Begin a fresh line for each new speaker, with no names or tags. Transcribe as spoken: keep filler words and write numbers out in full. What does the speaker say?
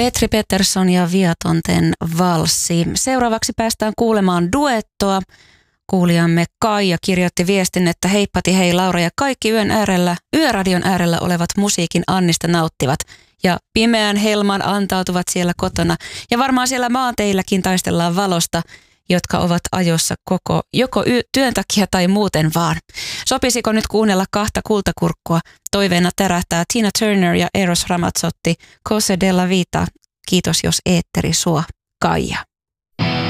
Petri Pettersson ja Viatonten valssi. Seuraavaksi päästään kuulemaan duettoa. Kuulijamme Kaija kirjoitti viestin, että heippati hei Laura ja kaikki yön äärellä, yöradion äärellä olevat musiikin Annista nauttivat ja pimeän helman antautuvat siellä kotona. Ja varmaan siellä maanteilläkin taistellaan valosta, jotka ovat ajossa koko, joko y- työn takia tai muuten vaan. Sopisiko nyt kuunnella kahta kultakurkkua? Toiveena tärähtää Tina Turner ja Eros Ramazzotti, Cose della Vita. Kiitos jos eetteri suo, Kaija.